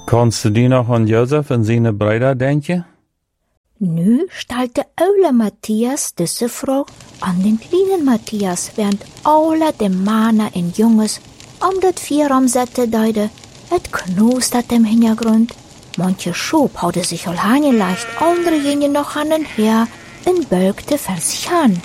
Kannst du die noch an Josef und seine Brüder denken? Nu stellte Oule Matthias diese Frage an den kleinen Matthias, während alle de Männer und Jungs um das Vierraum deide. Het knustert im Hintergrund. Manche Schub haute sich al leicht, andere gingen noch an den her und bölkte für sich an.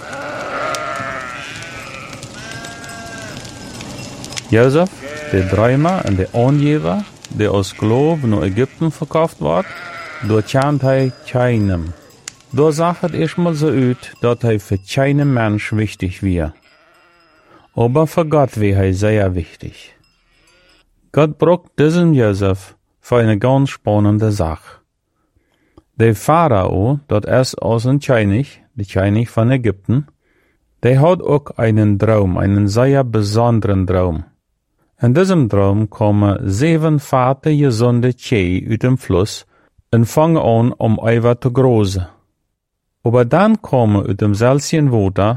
Josef, der Träumer und der Angeber, der aus Glauben nach Ägypten verkauft wird, dort kennt er keinem. Da sagt es erstmal so aus, dass er für keinen Mensch wichtig wäre. Aber für Gott wäre er sehr wichtig. Gott braucht diesen Josef für eine ganz spannende Sache. Der Pharao, das ist aus dem König, der König von Ägypten, der hat auch einen Traum, einen sehr besonderen Traum. In diesem Traum kommen 7 fette, gesunde Kühe aus dem Fluss und fangen an, Eiver zu großen. Aber dann kommen aus dem salzigen Wasser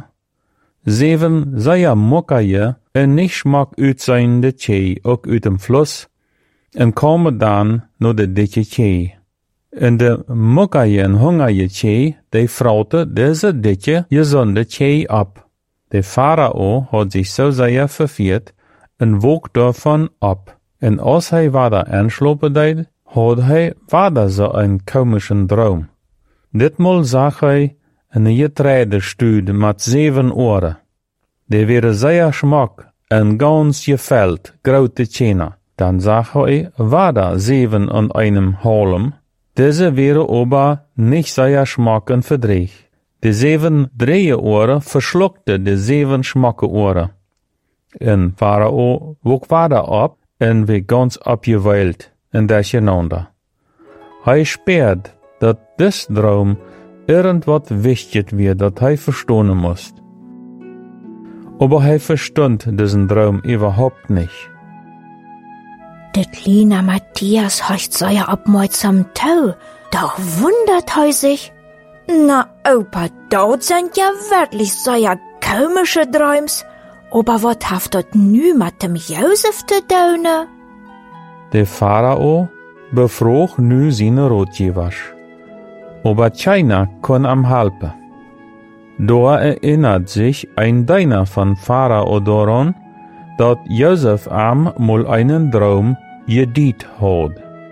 7 sehr muckige und nicht schmackutseinende Kühe auch aus dem Fluss und kommen dann nur die dicke Kühe. Und die muckige und hungrige Kühe, die fraute diese dicke, gesunde Kühe ab. Der Pharao hat sich so sehr verführt und wog davon ab. Und als er weiter anschlafen deed, hat er weiter so einen komischen Traum. Ditmal zag hij een getreidestude met 7 Ohren. Die wäre sehr schmack en ganz gefällt, grote Tjener. Dann zag hij weiter 7 an einem Halm. Diese wäre aber nicht sehr schmack und verdreig. Die 7 dreie Ohren verschluckte die 7 schmacke Ohren. En Pharao wog weiter ab en wie ganz abgeweilt en durcheinander. Hij sperrt, dat dis Traum irgendwas wichtig wird, dat hij verstehen muss. Aber hij verstund diesen Traum überhaupt nicht. Der kleine Matthias heißt sehr aufmerksam tau, da wundert hij sich. Na, Opa, dort sind ja wirklich sehr komische Träums. Aber wat haft dort nu mit dem Josef zu tun? Der Pharao befrog nu seine Ratgebers. Aber keiner kann am helpen. Da erinnert sich ein Diener von Pharao daran, dass Josef am mal einen Traum gedient hat.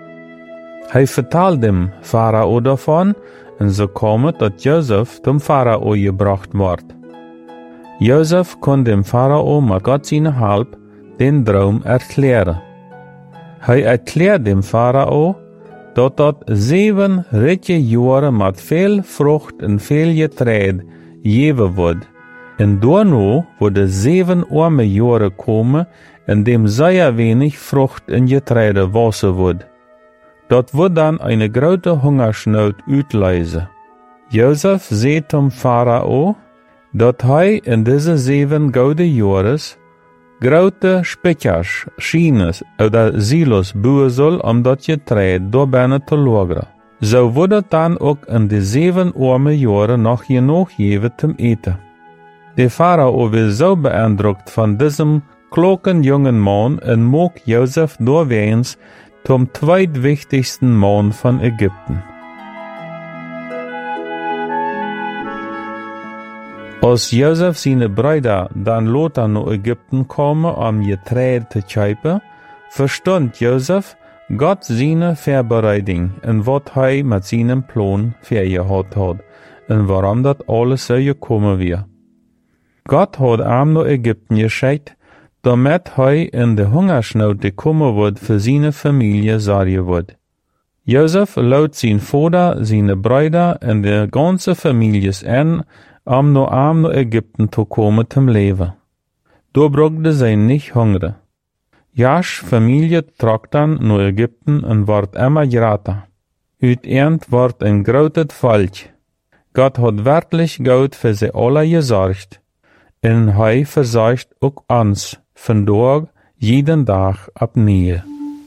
Er vertelt dem Pharao davon, und so kommt, dass Josef zum Pharao gebracht wird. Josef kann dem Pharao mit Gott seine Hilfe den Traum erklären. Er erklärt dem Pharao, dass dort 7 reiche Jahre mit viel Frucht und viel Getreide geben wird. Und danach würde 7 arme Jahre kommen, in dem sehr wenig Frucht und Getreide wachsen wird. Dort wird dann eine große Hungersnot auslösen. Josef sagt dem Pharao, dass er in diese 7 gouden Jahres große Speichers, Schienes oder Silos bauen soll, das Getreide da binnen zu lagern. So würde dann auch in die 7 arme Jahre noch genug geben zum Eten. Der Pharao war so beeindruckt von diesem klugen jungen Mann und mag Josef durchwähns zum zweitwichtigsten Mann von Ägypten. Als Josef seine Brüder dann later nach Ägypten kamen, Getreide zu kaufen, verstand Josef Gott seine Vorbereitung und was er mit seinem Plan vorgehabt hat und warum das alles so gekommen war. Gott hat ihm nach Ägypten geschickt, damit er in die Hungersnot gekommen wird für seine Familie sorgen wird. Josef lud sein Vater, seine Brüder und die ganze Familie an, nach Ägypten zu kommen zum Leben. Da brauchte sie nicht hungern. Jasch Familie trug dann nach Ägypten und wird immer größer. Uteend wird ein großes Volk. Gott hat wirklich gut für sie alle gesorgt. Und er versorgt auch uns, von dort jeden Tag abnieuw.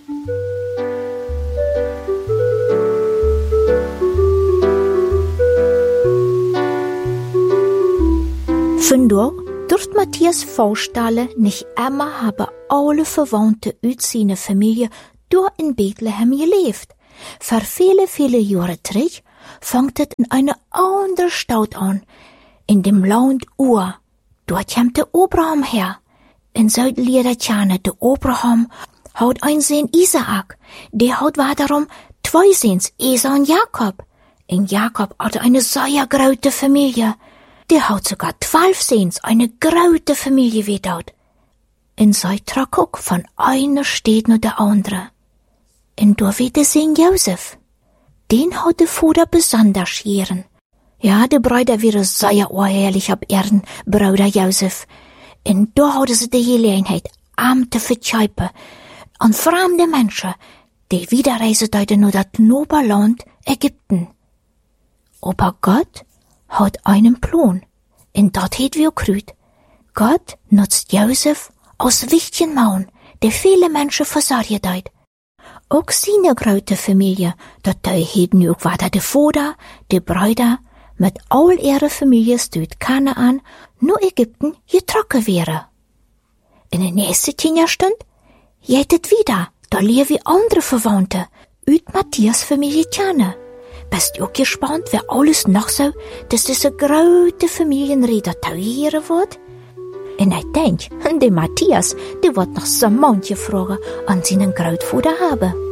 Vandaag durft Matthias vorstellen, nicht immer haben alle Verwandten uit seine Familie door in Bethlehem geleefd. Voor viele jaren terug vangt het in een andere stad aan, in dem Land Ur. Dort komt de Abraham her. En zo leert het de Abraham houdt een zoon Isaak, die houdt wederom 2 zoons, Esau en Jakob. En Jakob had eine sehr grote Familie. Die houdt sogar 12 zoons, eine grote Familie wieder. En zij trok ook van einer stad naar de andere. En door weer de zoon Jozef. Den houdt de vader besonders geren. Ja, de bruider waren sehr oorherrlich op Erden, bruider Jozef. En daar hadden ze de gelegenheid am te vertjuipen aan vreemde mensen, die wiederreisen duiden naar dat noble land Ägypten. Aber Gott hat einen Plan, en dat heet wir Krüt. Gott nutzt Jozef als Wichtchenmann, der viele Menschen versorgt hat. Ook seine grote Familie, dat heet nu ook weiter de vader, de bruider, mit all ihre Families uit Kanaan naar Ägypten getrokken wäre. In de nächste 10 Jahr stund, geht het wieder, da leven andere Verwandte, uit Matthias Familie kennen. Bist du auch gespannt, wer alles noch so, dass diese grote Familienrede teuren wird? En ik denk, de Matthias, die wird noch so manche Fragen an seinen Grootvader haben.